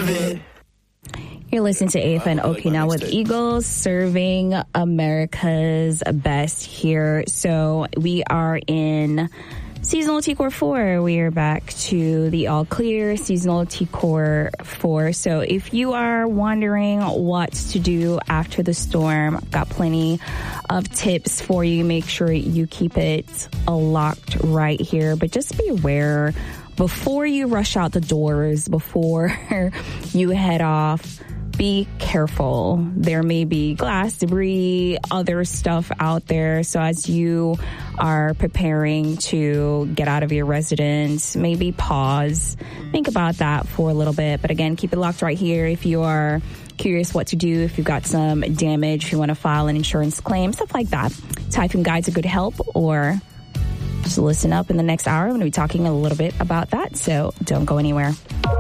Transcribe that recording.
it. You're listening to AFN Okinawa with Eagles, serving America's best here. So we are in Seasonal T-Core 4. We are back to the all clear Seasonal T-Core 4. So if you are wondering what to do after the storm, I've got plenty of tips for you. Make sure you keep it locked right here. But just be aware before you rush out the doors, before you head off. Be careful. There may be glass, debris, other stuff out there. So as you are preparing to get out of your residence, maybe pause, think about that for a little bit. But again, keep it locked right here. If you are curious what to do, if you've got some damage, if you want to file an insurance claim, stuff like that, Typhoon Guide's a good help, or just listen up in the next hour. I'm going to be talking a little bit about that. So don't go anywhere.